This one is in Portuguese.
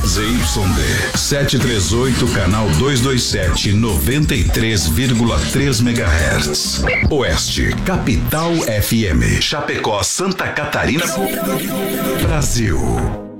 ZYD 738, canal 227, 93,3 MHz. Oeste, Capital FM. Chapecó, Santa Catarina, Brasil.